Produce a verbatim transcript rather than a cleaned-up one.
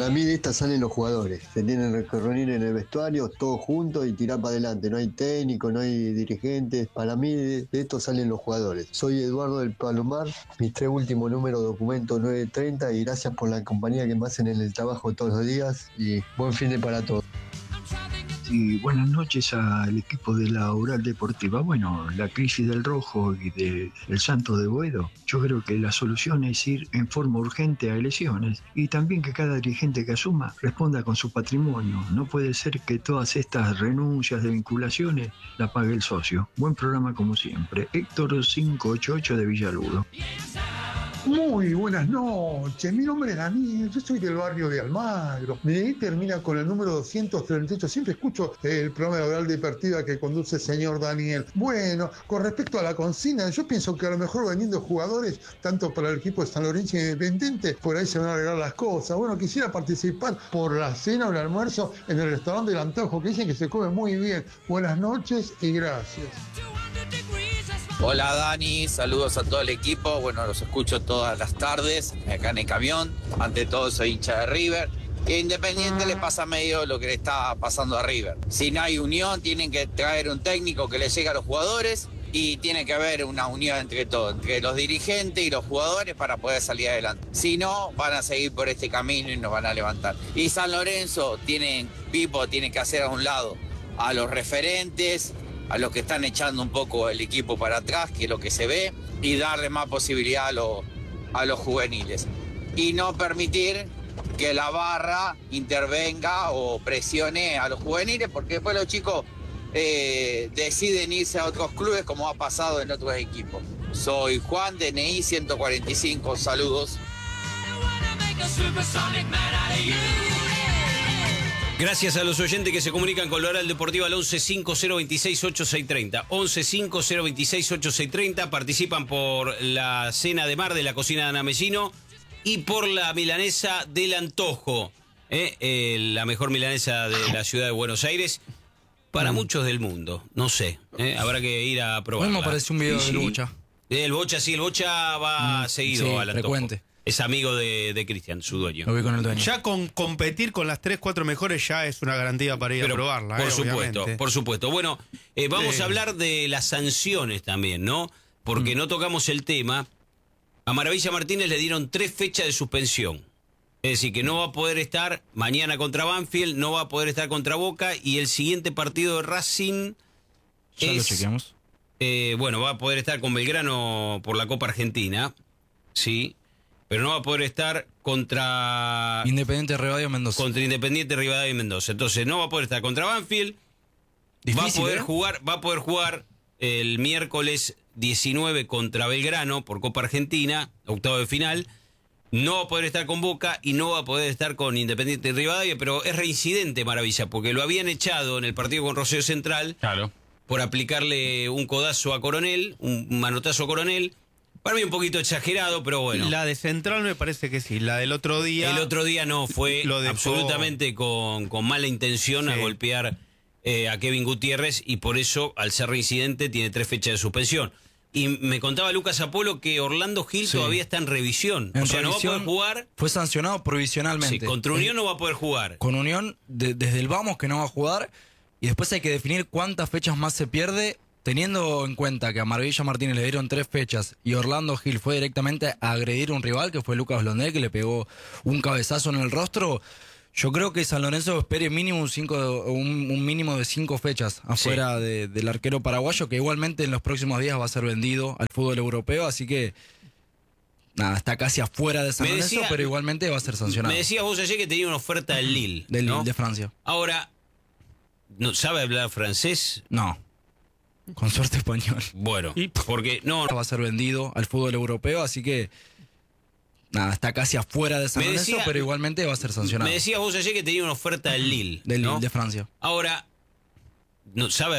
Para mí de esta salen los jugadores. Se tienen que reunir en el vestuario, todos juntos y tirar para adelante. No hay técnico, no hay dirigentes. Para mí de, de esto salen los jugadores. Soy Eduardo del Palomar, mis tres últimos números, documento nueve treinta, y gracias por la compañía que me hacen en el trabajo todos los días y buen fin de para todos. Y buenas noches al equipo de la Oral Deportiva. Bueno, la crisis del Rojo y del Santos de Boedo, yo creo que la solución es ir en forma urgente a elecciones y también que cada dirigente que asuma responda con su patrimonio. No puede ser que todas estas renuncias de vinculaciones la pague el socio. Buen programa como siempre. Héctor quinientos ochenta y ocho de Villaluro. Muy buenas noches, mi nombre es Daniel, yo soy del barrio de Almagro. Mi D N I termina con el número doscientos treinta y ocho, siempre escucho el programa de Oral Deportiva que conduce el señor Daniel. Bueno, con respecto a la consigna, yo pienso que a lo mejor vendiendo jugadores, tanto para el equipo de San Lorenzo Independiente, por ahí se van a arreglar las cosas. Bueno, quisiera participar por la cena o el almuerzo en el restaurante del Antojo, que dicen que se come muy bien. Buenas noches y gracias. Hola Dani, saludos a todo el equipo, bueno, los escucho todas las tardes acá en el camión, ante todo soy hincha de River, y a Independiente le pasa medio lo que le está pasando a River. Si no hay unión, tienen que traer un técnico que le llegue a los jugadores y tiene que haber una unión entre todos, entre los dirigentes y los jugadores para poder salir adelante. Si no, van a seguir por este camino y nos van a levantar. Y San Lorenzo, tiene, Pipo tiene que hacer a un lado a los referentes, a los que están echando un poco el equipo para atrás, que es lo que se ve, y darle más posibilidad a, lo, a los juveniles. Y no permitir que la barra intervenga o presione a los juveniles, porque después los chicos eh, deciden irse a otros clubes, como ha pasado en otros equipos. Soy Juan, D N I ciento cuarenta y cinco, saludos. Gracias a los oyentes que se comunican con la Oral Deportiva al once cinco cero veintiséis ochenta y seis treinta. once cinco cero veintiséis ochenta y seis treinta. Participan por la cena de mar de la cocina de Ana Mesino y por la milanesa del Antojo. ¿eh? Eh, la mejor milanesa de la ciudad de Buenos Aires. Para mm. muchos del mundo. No sé. ¿eh? Habrá que ir a probarla. Bueno, me parece un video sí, del Bocha. El Bocha, sí. El Bocha va mm, seguido sí, al Antojo. Frecuente. Es amigo de, de Cristian, su dueño. Lo voy con el dueño. Ya con competir con las tres, cuatro mejores ya es una garantía para ir Pero, a probarla. Por eh, supuesto, obviamente. por supuesto. Bueno, eh, vamos sí. a hablar de las sanciones también, ¿no? Porque mm. no tocamos el tema. A Maravilla Martínez le dieron tres fechas de suspensión. Es decir, que no va a poder estar mañana contra Banfield, no va a poder estar contra Boca, y el siguiente partido de Racing ya es, lo chequeamos. Eh, bueno, va a poder estar con Belgrano por la Copa Argentina, sí. Pero no va a poder estar contra... Independiente Rivadavia Mendoza. Contra Independiente Rivadavia Mendoza. Entonces no va a poder estar contra Banfield. Difícil, va a poder ¿eh? jugar, va a poder jugar el miércoles diecinueve contra Belgrano por Copa Argentina, octavo de final. No va a poder estar con Boca y no va a poder estar con Independiente Rivadavia, pero es reincidente Maravilla, porque lo habían echado en el partido con Rosario Central. Claro. Por aplicarle un codazo a Coronel, un manotazo a Coronel. Para mí un poquito exagerado, pero bueno. La de Central me parece que sí. La del otro día... El otro día no, fue lo dejó... absolutamente con, con mala intención sí. a golpear eh, a Kevin Gutiérrez, y por eso, al ser reincidente, tiene tres fechas de suspensión. Y me contaba Lucas Apolo que Orlando Gil sí. todavía está en revisión. En o sea, revisión, no va a poder jugar. Fue sancionado provisionalmente. Sí, contra Unión no va a poder jugar. Con Unión, de, desde el vamos que no va a jugar. Y después hay que definir cuántas fechas más se pierde. Teniendo en cuenta que a Maravilla Martínez le dieron tres fechas y Orlando Gil fue directamente a agredir a un rival, que fue Lucas Blondel, que le pegó un cabezazo en el rostro, yo creo que San Lorenzo espere mínimo un, cinco, un, un mínimo de cinco fechas afuera sí. de, del arquero paraguayo, que igualmente en los próximos días va a ser vendido al fútbol europeo, así que nada, está casi afuera de San me Lorenzo, decía, pero igualmente va a ser sancionado. Me decías vos ayer que tenía una oferta del Lille. Del ¿no? Lille, de Francia. Ahora, ¿no sabe hablar francés? No. Con suerte español. Bueno, porque no... Va a ser vendido al fútbol europeo, así que nada, está casi afuera de San Lorenzo, pero igualmente va a ser sancionado. Me decías vos ayer que tenía una oferta del Lille. Del ¿no? Lille, de Francia. Ahora, ¿no sabe